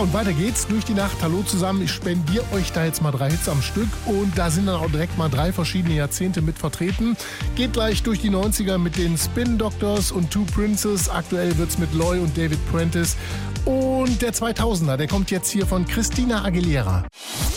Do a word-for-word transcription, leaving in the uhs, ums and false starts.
und weiter geht's durch die Nacht. Hallo zusammen, ich spendiere euch da jetzt mal drei Hits am Stück und da sind dann auch direkt mal drei verschiedene Jahrzehnte mit vertreten. Geht gleich durch die neunziger mit den Spin Doctors und Two Princes. Aktuell wird's mit Loy und David Prentice. Und der zweitausender, der kommt jetzt hier von Christina Aguilera.